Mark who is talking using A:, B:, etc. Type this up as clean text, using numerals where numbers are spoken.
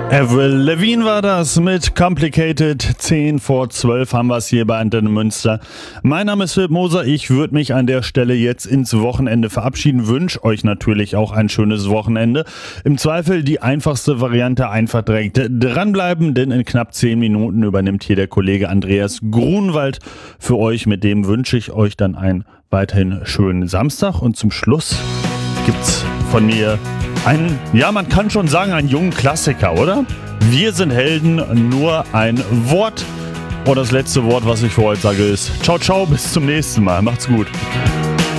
A: Avril Lavigne war das mit Complicated. 10 vor 12 haben wir es hier bei Antenne Münster. Mein Name ist Philipp Moser. Ich würde mich an der Stelle jetzt ins Wochenende verabschieden. Wünsche euch natürlich auch ein schönes Wochenende. Im Zweifel die einfachste Variante, einfach direkt dranbleiben, denn in knapp 10 Minuten übernimmt hier der Kollege Andreas Grunwald für euch. Mit dem wünsche ich euch dann einen weiterhin schönen Samstag. Und zum Schluss gibt's von mir einen, ja, man kann schon sagen, einen jungen Klassiker, oder? Wir sind Helden, nur ein Wort. Und das letzte Wort, was ich für heute sage, ist ciao, ciao, bis zum nächsten Mal. Macht's gut.